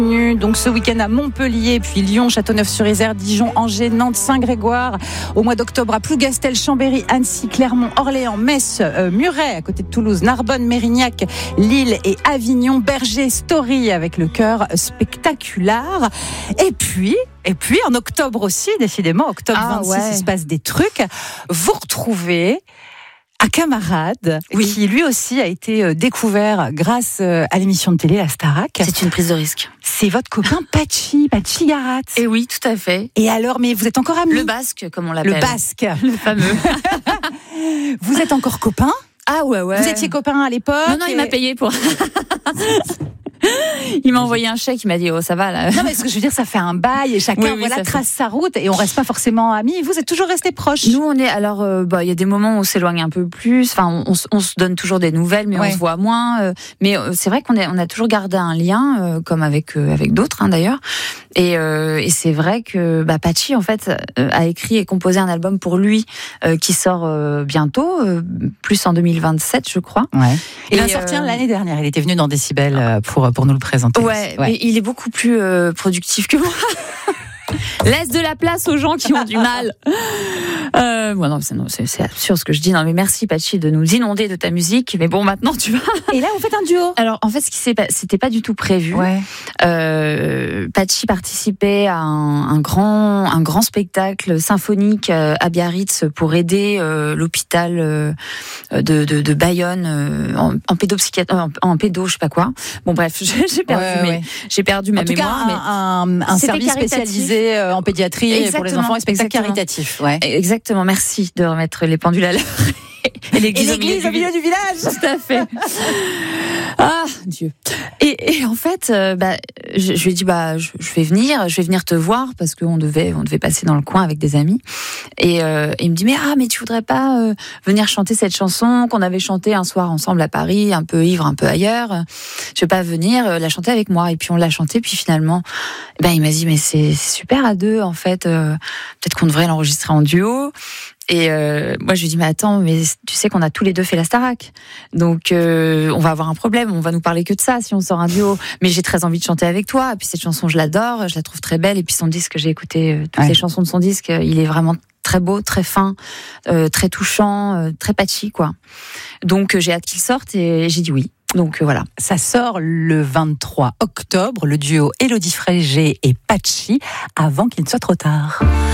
Donc ce week-end à Montpellier, puis Lyon, Châteauneuf-sur-Isère, Dijon, Angers, Nantes, Saint-Grégoire. Au mois d'octobre à Plougastel, Chambéry, Annecy, Clermont, Orléans, Metz, Muret à côté de Toulouse, Narbonne, Mérignac, Lille et Avignon, Berger, Story avec le chœur spectaculaire. Et puis en octobre aussi, décidément, octobre 26, il se passe des trucs. Vous retrouvez un camarade qui lui aussi a été découvert grâce à l'émission de télé La Starac. C'est une prise de risque. C'est votre copain Patchi Garat. Et oui, tout à fait. Et alors, mais vous êtes encore amis? Le basque, comme on l'appelle. Le basque. Le fameux. Vous êtes encore copains? Ah ouais. Vous étiez copains à l'époque? Non, il m'a payé pour... Il m'a envoyé un chèque, il m'a dit oh ça va là. Non mais ce que je veux dire, ça fait un bail et chacun trace sa route et on reste pas forcément amis. Vous êtes toujours restés proches? Nous on est alors il y a des moments où on s'éloigne un peu plus. Enfin on se donne toujours des nouvelles, mais on se voit moins. Mais c'est vrai qu'on a toujours gardé un lien, comme avec d'autres d'ailleurs. Et c'est vrai que Patchi en fait a écrit et composé un album pour lui qui sort bientôt, plus en 2027 je crois. Ouais. Il a sorti l'année dernière. Il était venu dans Décibel pour nous le présenter. Ouais. Mais il est beaucoup plus productif que moi. Laisse de la place aux gens qui ont du mal. C'est absurde ce que je dis. Non, mais merci Patchi de nous inonder de ta musique. Mais bon, maintenant tu vas. Et là, vous faites un duo. Alors, en fait, c'était pas du tout prévu. Ouais. Patchi participait à un grand spectacle symphonique à Biarritz pour aider l'hôpital de Bayonne en pédopsychiatrie, en pédo, je sais pas quoi. Bon, bref, j'ai perdu ma mémoire. Un service spécialisé en pédiatrie pour les enfants et spectacle caritatif. Ouais. Exactement, merci de remettre les pendules à l'heure. Et l'église au milieu du village. Tout à fait. Ah, Dieu. Et en fait, je lui ai dit, je vais venir te voir parce qu'on devait passer dans le coin avec des amis. Et il me dit, mais tu voudrais pas venir chanter cette chanson qu'on avait chantée un soir ensemble à Paris, un peu ivre, un peu ailleurs. Je vais pas venir la chanter avec moi. Et puis on l'a chantée, puis finalement, il m'a dit, mais c'est super à deux, en fait. Peut-être qu'on devrait l'enregistrer en duo. Et moi je lui dis mais attends, mais tu sais qu'on a tous les deux fait la Starac, donc on va avoir un problème, on va nous parler que de ça si on sort un duo. Mais j'ai très envie de chanter avec toi. Et puis cette chanson je l'adore, je la trouve très belle. Et puis son disque, j'ai écouté toutes les chansons de son disque, il est vraiment très beau, très fin, très touchant, très patchy quoi. Donc j'ai hâte qu'il sorte et j'ai dit oui. Donc voilà. Ça sort le 23 octobre, le duo Élodie Frégé et Patchi, avant qu'il ne soit trop tard.